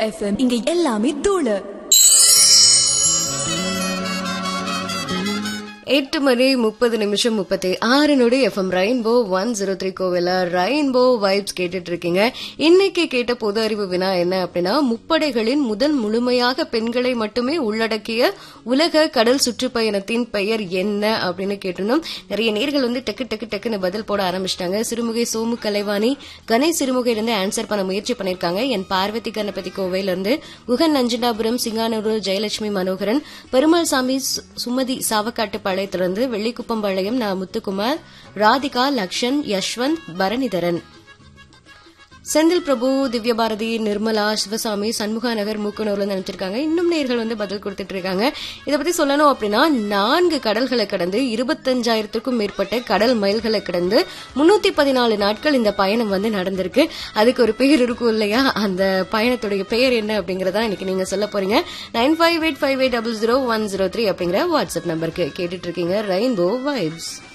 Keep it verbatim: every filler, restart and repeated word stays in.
FM இங்க எல்லாமே தூளு. எட்டு மணி முப்பது நிமிஷம் முப்பத்தி ஆறு நொடி FM rainbow one zero three கோவில ரெயின்போ வைப்ஸ் கேட்டுட்டு இருக்கீங்க. இன்னைக்கு கேட்ட பொது அறிவு வினா என்ன அப்படின்னா, முப்படைகளின் முதல் முழுமையாக பெண்களை மட்டுமே உள்ளடக்கிய உலக கடல் சுற்றுப்பயணத்தின் பெயர் என்ன அப்படின்னு கேட்டிருந்தோம். நிறைய நேர்கள் வந்து டக்கு டக்கு டக்குன்னு பதில் போட ஆரம்பிச்சிட்டாங்க. சிறுமுகை சோமு கலைவாணி கணேஷ் சிறுமுகையில இருந்து ஆன்சர் பண்ண முயற்சி பண்ணிருக்காங்க. என் பார்வதி கணபதி கோவையில இருந்து குகன் நஞ்சண்டாபுரம் சிங்கானூர் ஜெயலட்சுமி மனோகரன் பெருமாள் சாமி சுமதி சாவக்காட்டு பாளையத்திலிருந்து வெள்ளிக்குப்பம் பாளையம் நா முத்துக்குமார் ராதிகா லக்ஷன் யஷ்வந்த் பரணிதரன் செந்தில் பிரபு திவ்யபாரதி நிர்மலா சிவசாமி சண்முகா நகர் மூக்கனூர்ல நினைச்சிருக்காங்க. இன்னும் நேர்கள் வந்து பதில் கொடுத்துட்டு இருக்காங்க. இதை பத்தி சொல்லணும் அப்படின்னா, நான்கு கடல்களை கடந்து இருபத்தஞ்சாயிரத்துக்கும் மேற்பட்ட கடல் மைல்களை கடந்து முன்னூத்தி பதினாலு நாட்கள் இந்த பயணம் வந்து நடந்திருக்கு. அதுக்கு ஒரு பெயர் இருக்கும் இல்லையா, அந்த பயணத்துடைய பெயர் என்ன அப்படிங்கறதா இன்னைக்கு நீங்க சொல்ல போறீங்க. Nine five eight five eight double zero one zero three அப்படிங்கிற வாட்ஸ்அப் நம்பருக்கு கேட்டுட்டு இருக்கீங்க ரெயின்போ வைப்ஸ்.